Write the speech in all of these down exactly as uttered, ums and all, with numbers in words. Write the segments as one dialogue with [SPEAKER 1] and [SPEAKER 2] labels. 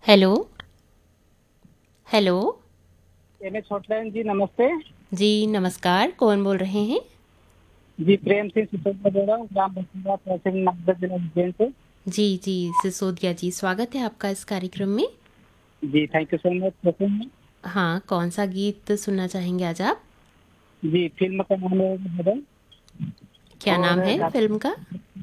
[SPEAKER 1] Hello. Hello.
[SPEAKER 2] M H hotline जी, नमस्ते।
[SPEAKER 1] जी नमस्कार, कौन बोल रहे हैं?
[SPEAKER 2] जी, प्रेम सिंह सिसोदिया बोल रहा हूँ, ग्राम बसिंगा, तहसील नागदा, जिला उज्जैन से।
[SPEAKER 1] जी जी सिसोदिया जी, स्वागत है आपका इस कार्यक्रम में।
[SPEAKER 2] जी, थैंक यू सो मच। कैसे हैं?
[SPEAKER 1] हाँ, कौन सा गीत सुनना चाहेंगे आज आप?
[SPEAKER 2] जी, फिल्म का नाम है दबंग।
[SPEAKER 1] क्या
[SPEAKER 2] और
[SPEAKER 1] नाम है
[SPEAKER 2] गा-
[SPEAKER 1] फिल्म का?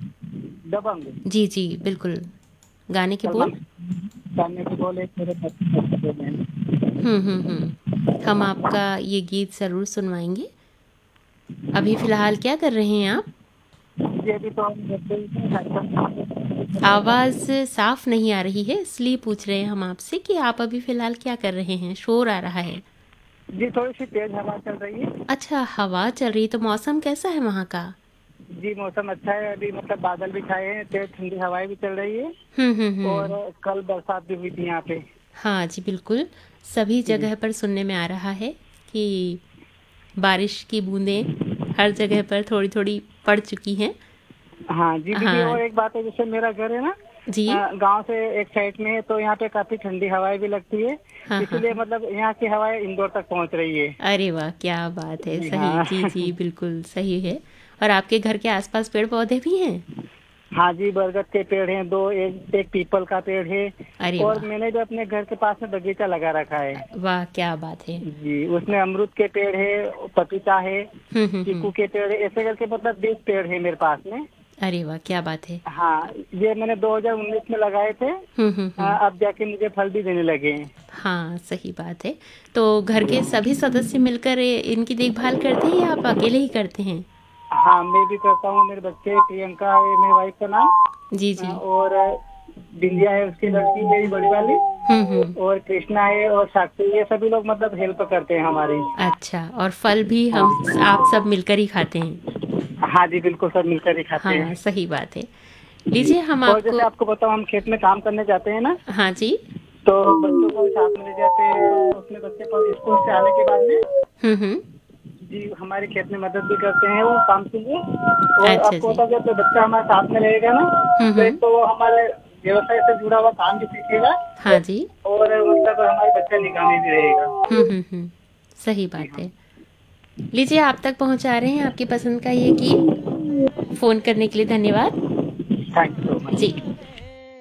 [SPEAKER 2] दबंग।
[SPEAKER 1] जी जी बिल्कुल। गाने के
[SPEAKER 2] सलमान
[SPEAKER 1] बोल?
[SPEAKER 2] खान के बोले मेरे बच्चे बच्चे बोले हैं।
[SPEAKER 1] हम्म हम्म हम्म हम आपका ये गीत ज़रूर सुनवाएंगे। अभी फ़िलहाल क्या कर रहे हैं आप?
[SPEAKER 2] जी, अभी तो हम बच्चे ही थे, साइकिल।
[SPEAKER 1] आवाज़ साफ नहीं आ रही है, इसलिए पूछ रहे हैं हम आपसे कि आप अभी फ़िलहाल क्या कर रहे हैं, शोर आ रहा है।
[SPEAKER 2] जी, थोड़ी सी तेज हवा चल रही है।
[SPEAKER 1] अच्छा, हवा चल रही है, तो मौसम कैसा है वहाँ का?
[SPEAKER 2] जी, मौसम अच्छा है। अभी मतलब बादल भी छाए हैं, तेज ठंडी हवाएं भी चल रही है।
[SPEAKER 1] हम्म हम्म हम्म
[SPEAKER 2] और कल बरसात भी हुई थी यहाँ पे।
[SPEAKER 1] हाँ जी बिल्कुल। सभी
[SPEAKER 2] जी।
[SPEAKER 1] जगह पर सुनने में आ रहा है कि बारिश की बूंदें हर जगह पर थोड़ी थोड़ी पड़ चुकी हैं।
[SPEAKER 2] हाँ जी दीदी,
[SPEAKER 1] हाँ
[SPEAKER 2] और एक बात है, जैसे मेरा घर है ना
[SPEAKER 1] जी।
[SPEAKER 2] गांव से एक साइड में है, तो यहाँ पे काफी ठंडी हवाएं भी लगती है।
[SPEAKER 1] हाँ हाँ
[SPEAKER 2] इसीलिए
[SPEAKER 1] हाँ।
[SPEAKER 2] मतलब यहाँ की हवाएं इंदौर तक पहुँच रही है।
[SPEAKER 1] अरे वाह, क्या बात है,
[SPEAKER 2] जी
[SPEAKER 1] सही,
[SPEAKER 2] हाँ।
[SPEAKER 1] जी जी बिल्कुल सही है। और आपके घर के आसपास पेड़ पौधे भी हैं?
[SPEAKER 2] हाँ जी, बरगद के पेड़ हैं दो, एक एक पीपल का पेड़ है।
[SPEAKER 1] अरे
[SPEAKER 2] और
[SPEAKER 1] वाह।
[SPEAKER 2] मैंने भी अपने घर के पास में बगीचा लगा रखा है।
[SPEAKER 1] वाह क्या बात है।
[SPEAKER 2] जी, उसमें अमरूद के पेड़ है, पपीता है,
[SPEAKER 1] हम्म हम्म
[SPEAKER 2] चीकू
[SPEAKER 1] हम्म
[SPEAKER 2] के पेड़ है, ऐसे करके मतलब बीस पेड़ है मेरे पास में।
[SPEAKER 1] अरे वाह क्या बात है।
[SPEAKER 2] हाँ, ये मैंने दो हज़ार उन्नीस में लगाए थे।
[SPEAKER 1] हम्म हम्म
[SPEAKER 2] अ,
[SPEAKER 1] हम्म
[SPEAKER 2] अब जाके मुझे फल भी देने लगे हैं।
[SPEAKER 1] हाँ सही बात है। तो घर के सभी सदस्य मिलकर ये- इनकी देखभाल करते हैं या आप अकेले ही करते हैं?
[SPEAKER 2] हाँ, मैं भी करता हूँ। मेरे बच्चे, प्रियंका है मेरी वाइफ का नाम।
[SPEAKER 1] जी
[SPEAKER 2] अ,
[SPEAKER 1] जी।
[SPEAKER 2] और बिंदिया है उसकी लड़की, मेरी बड़ी वाली।
[SPEAKER 1] हम्म हम्म
[SPEAKER 2] और कृष्णा है और साक्षी, ये सभी लोग मतलब हेल्प करते हैं हमारी।
[SPEAKER 1] अच्छा, और फल भी
[SPEAKER 2] हाँ।
[SPEAKER 1] हम आप सब मिलकर ही खाते हैं?
[SPEAKER 2] हाँ जी, बिल्कुल, सब मिलकर ही खाते
[SPEAKER 1] हाँ
[SPEAKER 2] हैं।
[SPEAKER 1] सही बात है।
[SPEAKER 2] जी।
[SPEAKER 1] लीजिए हम
[SPEAKER 2] और
[SPEAKER 1] आपको।
[SPEAKER 2] जैसे आपको बताओ, हम खेत में काम करने जाते हैं ना,
[SPEAKER 1] हाँ जी।
[SPEAKER 2] तो बच्चों को साथ में ले जाते हैं, तो उसमें बच्चे पर स्कूल से आने के बाद में
[SPEAKER 1] हम्म हम्म
[SPEAKER 2] जी हमारे खेत में मदद भी करते हैं वो काम के लिए। और
[SPEAKER 1] अच्छा
[SPEAKER 2] आपको
[SPEAKER 1] जी।
[SPEAKER 2] बता दें, तो बच्चा हमारे साथ में रहेगा ना,
[SPEAKER 1] हम्म
[SPEAKER 2] तो एक
[SPEAKER 1] हम्म
[SPEAKER 2] तो वो हमारे व्यवसाय से जुड़ा हुआ काम भी सीखेगा।
[SPEAKER 1] हाँ जी।
[SPEAKER 2] और मतलब हमारे बच्चा निगाह में भी रहेगा।
[SPEAKER 1] हम्म हम्म हम्म सही
[SPEAKER 2] जी
[SPEAKER 1] बात
[SPEAKER 2] हाँ।
[SPEAKER 1] है। लीजिए आप तक पहुंचा रहे हैं आपकी पसंद का ये गीत। फ़ोन करने के लिए धन्यवाद।
[SPEAKER 2] Thank you so much.
[SPEAKER 1] Ji.